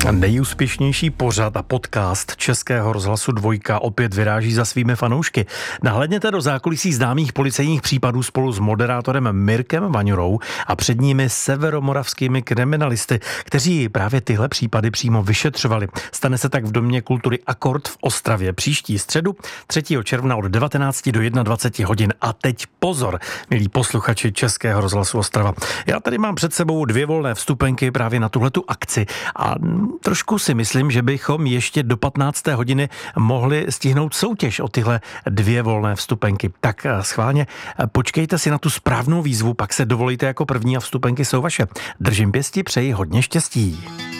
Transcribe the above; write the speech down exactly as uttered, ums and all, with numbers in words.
Nejúspěšnější pořad a podcast Českého rozhlasu Dvojka opět vyráží za svými fanoušky. Nahlédněte do zákulisí známých policejních případů spolu s moderátorem Mirkem Vaňurou a před nimi severomoravskými kriminalisty, kteří právě tyhle případy přímo vyšetřovali. Stane se tak v Domě kultury Akord v Ostravě příští středu třetího června od devatenácti do dvaceti jedna hodin. A teď pozor, milí posluchači Českého rozhlasu Ostrava. Já tady mám před sebou dvě volné vstupenky právě na tuhletu akci a trošku si myslím, že bychom ještě do patnácté hodiny mohli stihnout soutěž o tyhle dvě volné vstupenky. Tak schválně počkejte si na tu správnou výzvu, pak se dovolíte jako první a vstupenky jsou vaše. Držím pěsti, přeji hodně štěstí.